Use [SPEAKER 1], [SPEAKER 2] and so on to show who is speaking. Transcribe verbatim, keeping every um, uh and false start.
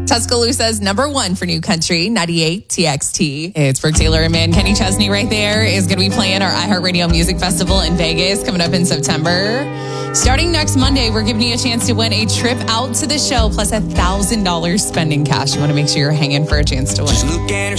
[SPEAKER 1] Tuscaloosa's number one for new country, ninety-eight T X T. It's Brooke Taylor and man Kenny Chesney right there is going to be playing our iHeartRadio Music Festival in Vegas coming up in September. Starting next Monday, we're giving you a chance to win a trip out to the show plus a one thousand dollars spending cash. You want to make sure you're hanging for a chance to win.